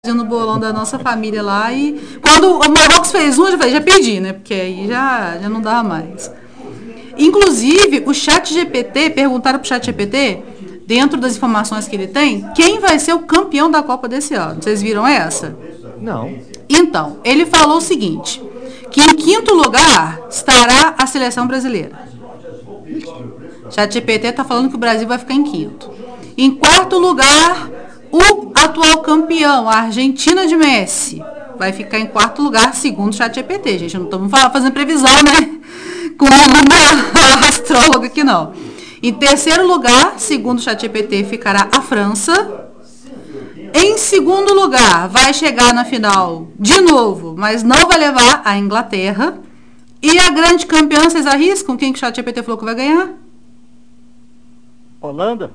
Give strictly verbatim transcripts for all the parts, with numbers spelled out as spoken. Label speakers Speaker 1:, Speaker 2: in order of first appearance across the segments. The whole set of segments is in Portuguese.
Speaker 1: no bolão da nossa família lá e quando o Marrocos fez um, eu já falei, já perdi, né? Porque aí já, já não dava mais. Inclusive, o chat G P T, perguntaram pro chat G P T, dentro das informações que ele tem, quem vai ser o campeão da Copa desse ano. Vocês viram essa?
Speaker 2: Não.
Speaker 1: Então, ele falou o seguinte, que em quinto lugar estará a seleção brasileira. O chat G P T está falando que o Brasil vai ficar em quinto. Em quarto lugar, o atual campeão, a Argentina de Messi, vai ficar em quarto lugar, segundo o chat G P T. Gente, não estamos fazendo previsão, né? Com uma astróloga aqui, não. Em terceiro lugar, segundo o chat G P T, ficará a França. Em segundo lugar, vai chegar na final de novo, mas não vai levar a Inglaterra. E a grande campeã, vocês arriscam? Quem que o chat G P T falou que vai ganhar?
Speaker 3: Holanda?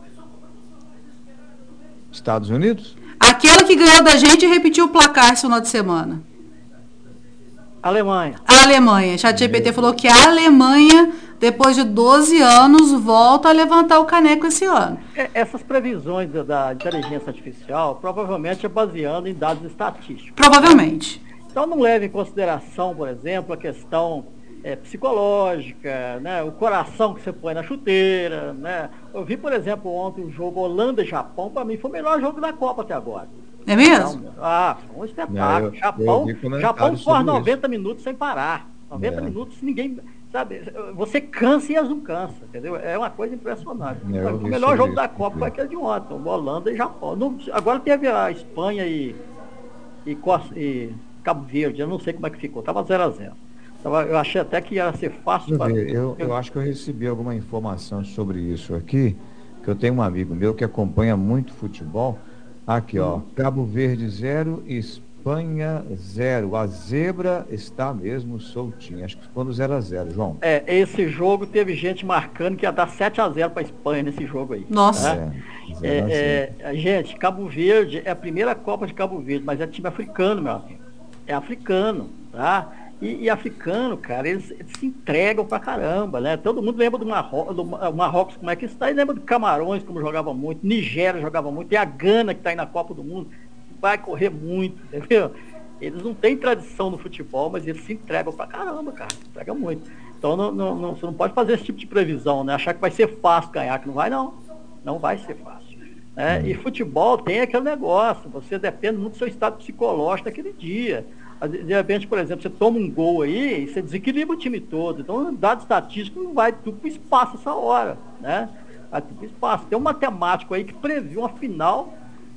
Speaker 2: Estados Unidos?
Speaker 1: Aquela que ganhou da gente e repetiu o placar esse final de semana.
Speaker 3: Alemanha.
Speaker 1: A Alemanha. O chat G P T falou que a Alemanha, depois de doze anos, volta a levantar o caneco esse ano.
Speaker 3: Essas previsões da inteligência artificial provavelmente é baseando em dados estatísticos.
Speaker 1: Provavelmente.
Speaker 3: Então não leve em consideração, por exemplo, a questão é, psicológica, né? O coração que você põe na chuteira, né? Eu vi, por exemplo, ontem o jogo Holanda e Japão, para mim foi o melhor jogo da Copa até agora.
Speaker 1: É mesmo?
Speaker 3: Então, ah, foi um espetáculo.
Speaker 2: Não, eu,
Speaker 3: Japão,
Speaker 2: eu
Speaker 3: Japão corre noventa
Speaker 2: isso.
Speaker 3: minutos sem parar. noventa
Speaker 2: É.
Speaker 3: minutos, ninguém... Sabe, você cansa e eles não cansa, entendeu? É uma coisa impressionante.
Speaker 2: É,
Speaker 3: o melhor jogo da Copa foi aquele de ontem, Holanda e Japão. Não, agora teve a Espanha e, e, e Cabo Verde, eu não sei como é que ficou, estava zero a zero. Eu achei até que ia ser fácil.
Speaker 2: Para... Eu, eu acho que eu recebi alguma informação sobre isso aqui, que eu tenho um amigo meu que acompanha muito futebol. Aqui, ó, Cabo Verde zero, Espanha zero. A zebra está mesmo soltinha. Acho que ficou no zero a zero, João.
Speaker 3: É, esse jogo teve gente marcando que ia dar sete a zero para a Espanha nesse jogo aí.
Speaker 1: Nossa.
Speaker 3: Né? É, é, gente, Cabo Verde é a primeira Copa de Cabo Verde, mas é time africano, meu amigo. É africano, tá? E, e africano, cara, eles, eles se entregam pra caramba, né? Todo mundo lembra do, Marro, do Marrocos, como é que está, e lembra do Camarões, como jogava muito, Nigéria jogava muito, e a Gana, que está aí na Copa do Mundo, vai correr muito, entendeu? Eles não têm tradição no futebol, mas eles se entregam pra caramba, cara, se entregam muito. Então não, não, não, você não pode fazer esse tipo de previsão, né? Achar que vai ser fácil ganhar, que não vai, não. Não vai ser fácil. Né? E futebol tem aquele negócio, você depende muito do seu estado psicológico naquele dia. De repente, por exemplo, você toma um gol aí e você desequilibra o time todo. Então, dado estatístico, não vai tudo para o espaço essa hora, né? Vai tudo para o espaço. Tem um matemático aí que previu uma final,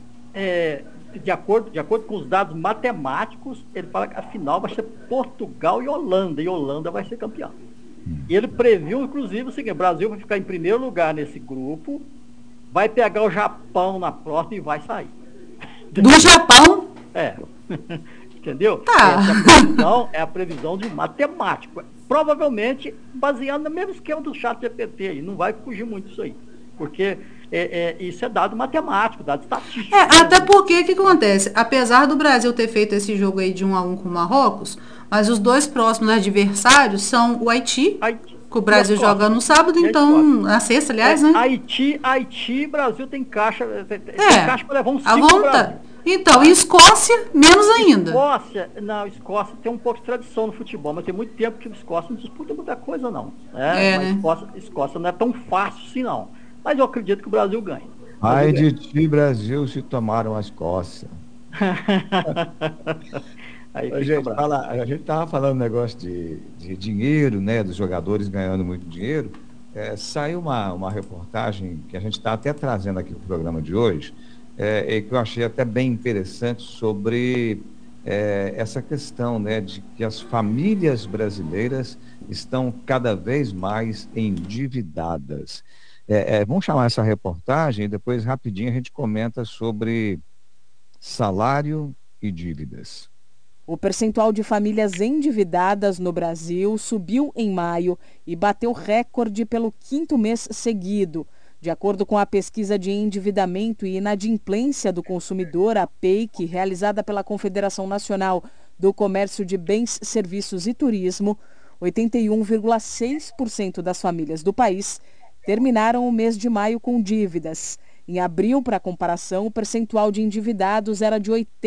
Speaker 3: é, de, acordo, de acordo com os dados matemáticos, ele fala que a final vai ser Portugal e Holanda, e Holanda vai ser campeão. E ele previu, inclusive, o seguinte: o Brasil vai ficar em primeiro lugar nesse grupo, vai pegar o Japão na próxima e vai sair.
Speaker 1: Do Japão?
Speaker 3: É. Entendeu?
Speaker 1: Tá.
Speaker 3: Essa previsão é a previsão de um matemático. Provavelmente baseado no mesmo esquema do chat G P T. E não vai fugir muito disso aí. Porque é, é, isso é dado matemático, dado estatístico.
Speaker 1: É, até porque, o que acontece? Apesar do Brasil ter feito esse jogo aí de um a um com o Marrocos, mas os dois próximos adversários são o Haiti,
Speaker 3: Haiti
Speaker 1: que o Brasil joga no sábado, então, na sexta, aliás,
Speaker 3: é,
Speaker 1: né?
Speaker 3: Haiti, Haiti, Brasil tem caixa, tem, tem
Speaker 1: É,
Speaker 3: caixa para levar um
Speaker 1: a
Speaker 3: cinco
Speaker 1: vontade. Então, e Escócia, menos ainda.
Speaker 3: Escócia, não, Escócia tem um pouco de tradição no futebol, mas tem muito tempo que o Escócia não disputa muita coisa, não. Né?
Speaker 1: É,
Speaker 3: mas
Speaker 1: né?
Speaker 3: Escócia, Escócia não é tão fácil assim, não. Mas eu acredito que o Brasil ganha.
Speaker 2: Ai de ti, Brasil, se tomaram a Escócia.
Speaker 3: Aí
Speaker 2: a gente fala, a gente estava falando um negócio de, de dinheiro, né, dos jogadores ganhando muito dinheiro. É, saiu uma, uma reportagem que a gente está até trazendo aqui para o programa de hoje, é, é, que eu achei até bem interessante sobre é, essa questão, né, de que as famílias brasileiras estão cada vez mais endividadas. É, é, vamos chamar essa reportagem e depois rapidinho a gente comenta sobre salário e dívidas.
Speaker 4: O percentual de famílias endividadas no Brasil subiu em maio e bateu recorde pelo quinto mês seguido. De acordo com a pesquisa de endividamento e inadimplência do consumidor, a P E I C, realizada pela Confederação Nacional do Comércio de Bens, Serviços e Turismo, oitenta e um vírgula seis por cento das famílias do país terminaram o mês de maio com dívidas. Em abril, para comparação, o percentual de endividados era de oitenta